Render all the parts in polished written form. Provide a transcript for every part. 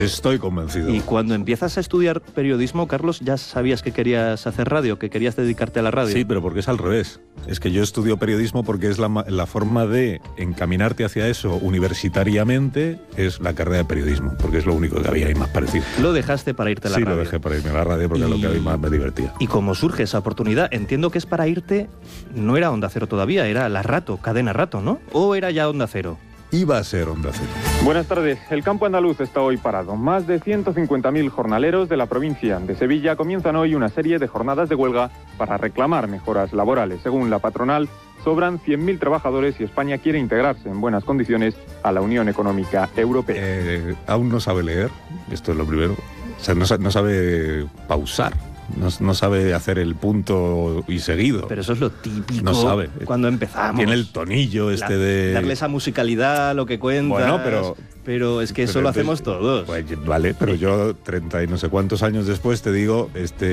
Estoy convencido. Y cuando empiezas a estudiar periodismo, Carlos, ¿ya sabías que querías hacer radio, que querías dedicarte a la radio? Sí, pero porque es al revés. Es que yo estudio periodismo porque es la forma de encaminarte hacia eso universitariamente, es la carrera de periodismo, porque es lo único que había ahí más parecido. ¿Lo dejaste para irte a la radio? Sí, lo dejé para irme a la radio porque es lo que a mí más me divertía. ¿Y cómo surge esa oportunidad? Entiendo que es para irte, no era Onda Cero todavía, era la Rato, Cadena Rato, ¿no? ¿O era ya Onda Cero? Iba a ser Onda Cero. Buenas tardes. El campo andaluz está hoy parado. Más de 150.000 jornaleros de la provincia de Sevilla comienzan hoy una serie de jornadas de huelga para reclamar mejoras laborales. Según la patronal, sobran 100.000 trabajadores y España quiere integrarse en buenas condiciones a la Unión Económica Europea. Aún no sabe leer, esto es lo primero. O sea, no sabe pausar. No sabe hacer el punto y seguido. Pero eso es lo típico. No sabe. Cuando empezamos. Tiene el tonillo de... Darle esa musicalidad a lo que cuentas. Bueno, pero es que eso lo hacemos todos. Pues, vale, pero yo 30 y no sé cuántos años después te digo,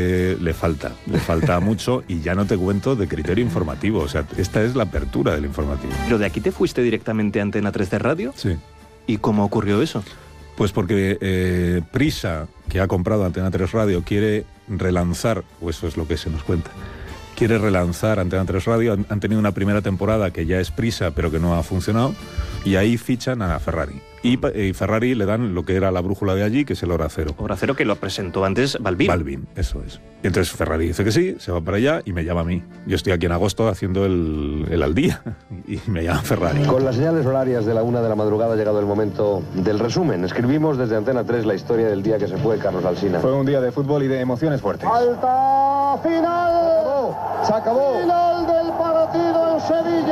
le falta mucho y ya no te cuento de criterio informativo. O sea, esta es la apertura del informativo. ¿Pero de aquí te fuiste directamente a Antena 3 de radio? Sí. ¿Y cómo ocurrió eso? Pues porque Prisa, que ha comprado Antena 3 Radio, quiere relanzar, o eso es lo que se nos cuenta, quiere relanzar Antena 3 Radio. Han tenido una primera temporada que ya es Prisa, pero que no ha funcionado, y ahí fichan a Ferrari. Y Ferrari le dan lo que era la brújula de allí, que es el Hora Cero. Hora Cero, que lo presentó antes Balbín. Balbín, eso es. Y entonces Ferrari dice que sí, se va para allá y me llama a mí. Yo estoy aquí en agosto haciendo el al día y me llama Ferrari. Con las señales horarias de la 1 de la madrugada ha llegado el momento del resumen. Escribimos desde Antena 3 la historia del día que se fue Carlos Alsina. Fue un día de fútbol y de emociones fuertes. ¡Falta final! ¡Se acabó! ¡Final del partido en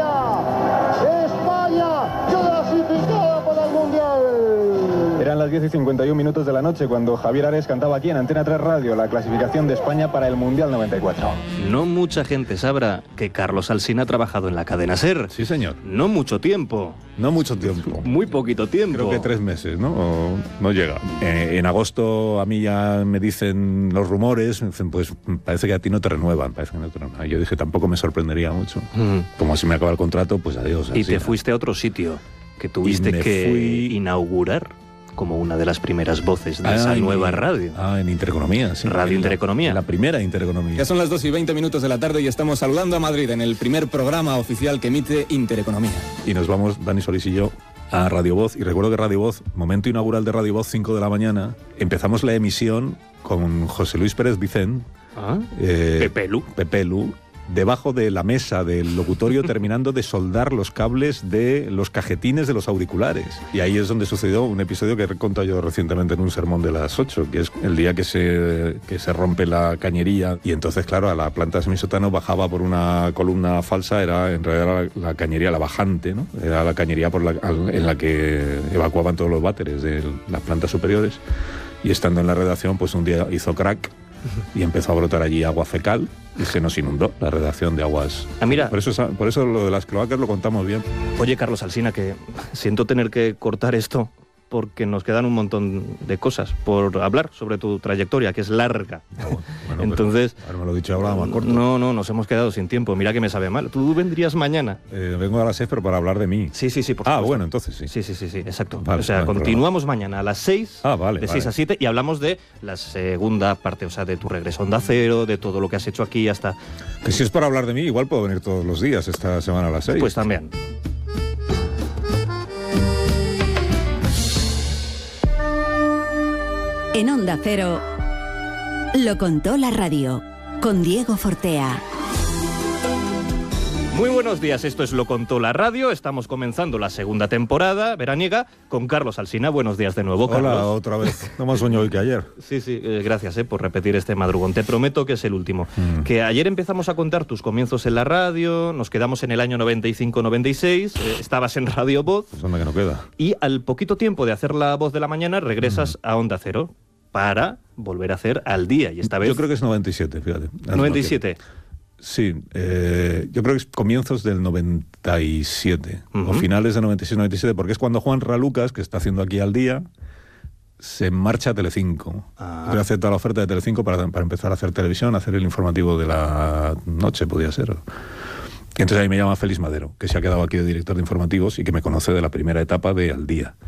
Sevilla! ¡España clasificada para el Mundial! Eran las 10:51 de la noche cuando Javier Ares cantaba aquí en Antena 3 Radio la clasificación de España para el Mundial 94. No mucha gente sabrá que Carlos Alsina ha trabajado en la cadena SER. Sí, señor. No mucho tiempo. No mucho tiempo. Muy poquito tiempo. Creo que 3 meses, ¿no? O no llega. En agosto a mí ya me dicen los rumores, me dicen, pues parece que a ti no te renuevan. Yo dije, tampoco me sorprendería mucho. Como si me acaba el contrato, pues adiós. Y te fuiste a otro sitio que tuviste que inaugurar como una de las primeras voces de esa nueva radio. En Intereconomía, sí. Radio Intereconomía. La primera Intereconomía. Ya son las 2:20 de la tarde y estamos saludando a Madrid en el primer programa oficial que emite Intereconomía. Y nos vamos, Dani Solís y yo, a Radio Voz. Y recuerdo que Radio Voz, momento inaugural de Radio Voz, 5 de la mañana, empezamos la emisión con José Luis Pérez Vicent. Pepelu. Debajo de la mesa del locutorio terminando de soldar los cables de los cajetines de los auriculares. Y ahí es donde sucedió un episodio que he contado yo recientemente en un sermón de las 8, que es el día que se rompe la cañería y entonces, claro, a la planta de semisótano bajaba por una columna falsa, en realidad era la cañería, la bajante, ¿no? Era la cañería en la que evacuaban todos los váteres de las plantas superiores. Y estando en la redacción, pues un día hizo crack y empezó a brotar allí agua fecal y se nos inundó la redacción de aguas. Mira. Por eso lo de las cloacas lo contamos bien. Oye, Carlos Alsina, que siento tener que cortar esto porque nos quedan un montón de cosas por hablar sobre tu trayectoria, que es larga. Bueno, entonces, ahero me lo he dicho ahora más corto. No, nos hemos quedado sin tiempo. Mira que me sabe mal. ¿Tú vendrías mañana? Vengo a las 6, pero para hablar de mí. Sí, por supuesto. Bueno, entonces sí. Sí, exacto. Vale, o sea, continuamos mañana a las 6, de 6 a 7, y hablamos de la segunda parte, o sea, de tu regreso a Onda Cero, de todo lo que has hecho aquí hasta... Que si es para hablar de mí, igual puedo venir todos los días esta semana a las 6. Pues también. En Onda Cero, lo contó la radio, con Diego Fortea. Muy buenos días, esto es Lo Contó la Radio, estamos comenzando la segunda temporada veraniega con Carlos Alsina. Buenos días de nuevo, Carlos. Hola, otra vez. No más sueño hoy que ayer. Sí, gracias por repetir este madrugón. Te prometo que es el último. Que ayer empezamos a contar tus comienzos en la radio, nos quedamos en el año 95-96, estabas en Radio Voz. Pues anda que no queda. Y al poquito tiempo de hacer La Voz de la Mañana regresas a Onda Cero para volver a hacer Al Día. Y esta vez... Yo creo que es 97, fíjate. 97. Sí, yo creo que es comienzos del 97, o finales del 96-97, porque es cuando Juan Ralucas, que está haciendo aquí Al Día, se marcha a Telecinco. Yo acepta la oferta de Telecinco para empezar a hacer televisión, hacer el informativo de la noche, podía ser. Y entonces ahí me llama Félix Madero, que se ha quedado aquí de director de informativos y que me conoce de la primera etapa de Al Día.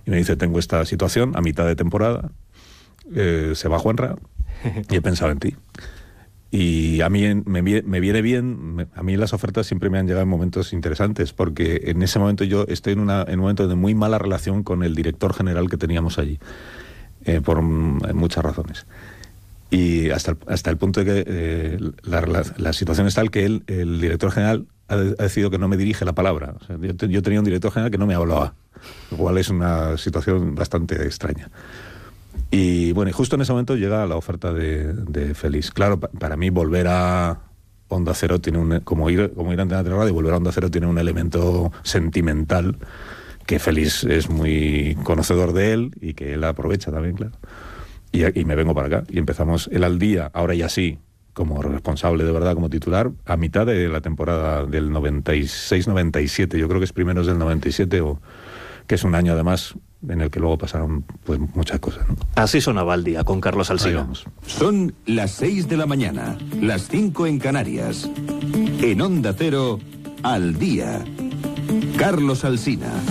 Y me dice, tengo esta situación a mitad de temporada, se va Juanra y he pensado en ti. Y a mí me viene bien, a mí las ofertas siempre me han llegado en momentos interesantes, porque en ese momento yo estoy en un momento de muy mala relación con el director general que teníamos allí, por muchas razones. Y hasta el punto de que la situación es tal que el director general ha decidido que no me dirige la palabra. O sea, yo tenía un director general que no me hablaba, lo cual es una situación bastante extraña. Y bueno, y justo en ese momento llega la oferta de Félix. Claro, para mí volver a Onda Cero tiene como ir a Antena 3 Radio, volver a Onda Cero tiene un elemento sentimental que Félix es muy conocedor de él y que él aprovecha también, claro. Y me vengo para acá y empezamos el Al Día, ahora ya sí, como responsable de verdad, como titular, a mitad de la temporada del 96-97, yo creo que es primeros del 97, que es un año además en el que luego pasaron pues muchas cosas, ¿no? Así sonaba Al Día con Carlos Alsina. Son las 6 de la mañana, las 5 en Canarias. En Onda Cero, Al Día. Carlos Alsina.